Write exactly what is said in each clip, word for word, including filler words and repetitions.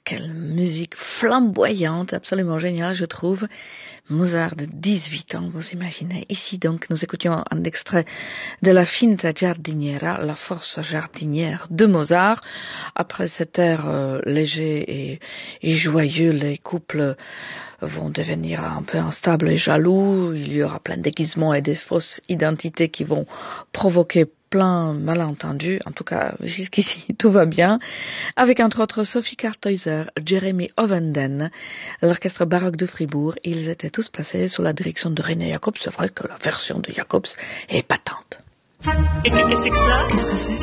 quelle musique flamboyante, absolument géniale, je trouve. Mozart de dix-huit ans, vous imaginez. Ici, donc, nous écoutions un extrait de la Finta Giardiniera, la force jardinière de Mozart. Après cet air euh, léger et, et joyeux, les couples vont devenir un peu instables et jaloux. Il y aura plein de déguisements et des fausses identités qui vont provoquer plein malentendus. En tout cas, jusqu'ici, tout va bien. Avec entre autres Sophie Karthäuser, Jeremy Ovenden, l'orchestre baroque de Fribourg. Ils étaient tous placés sous la direction de René Jacobs. C'est vrai que la version de Jacobs est patente. Et qu'est-ce que c'est que ça? Qu'est-ce que c'est?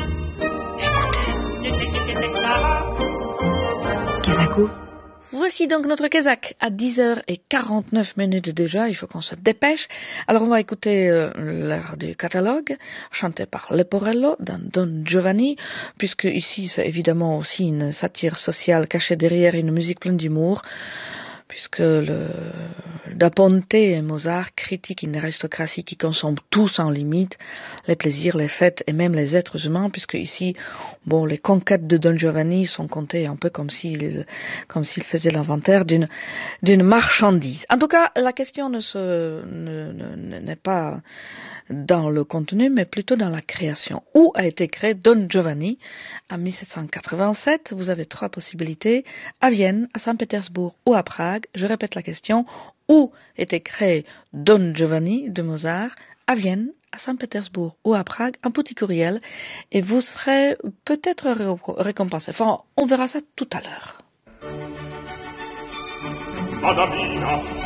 Écoutez. Kézakou. Voici donc notre Kézak à dix heures quarante-neuf minutes déjà, il faut qu'on se dépêche. Alors on va écouter euh, l'air du catalogue, chanté par Leporello dans Don Giovanni, puisque ici c'est évidemment aussi une satire sociale cachée derrière une musique pleine d'humour, puisque le Da Ponte et Mozart critiquent une aristocratie qui consomme tout sans limite, les plaisirs, les fêtes et même les êtres humains, puisque ici, bon, les conquêtes de Don Giovanni sont comptées un peu comme s'il, comme s'il faisait l'inventaire d'une, d'une marchandise. En tout cas, la question ne se, ne, ne, n'est pas dans le contenu, mais plutôt dans la création. Où a été créé Don Giovanni? En mille sept cent quatre-vingt-sept, vous avez trois possibilités, à Vienne, à Saint-Pétersbourg ou à Prague. Je répète la question, où était créé Don Giovanni de Mozart? À Vienne, à Saint-Pétersbourg ou à Prague, un petit courriel, et vous serez peut-être récompensé. Enfin, on verra ça tout à l'heure. Adamina.